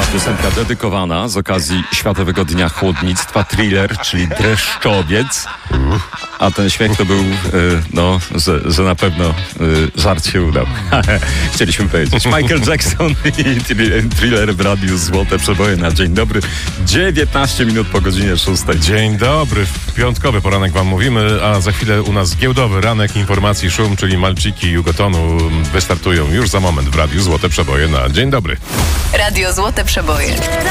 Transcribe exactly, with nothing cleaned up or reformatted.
Piosenka dedykowana z okazji Światowego Dnia Chłodnictwa, Thriller, czyli Dreszczowiec. A ten śmiech to był, y, no, że, że na pewno y, żart się udał. Chcieliśmy powiedzieć. Michael Jackson i Thriller w Radiu Złote Przeboje na dzień dobry. dziewiętnaście minut po godzinie szóstej. Dzień dobry. Piątkowy poranek wam mówimy, a za chwilę u nas giełdowy ranek informacji szum, czyli Malciki Jugotonu wystartują już za moment w Radiu Złote Przeboje na dzień dobry. Radio Złote Przeboje.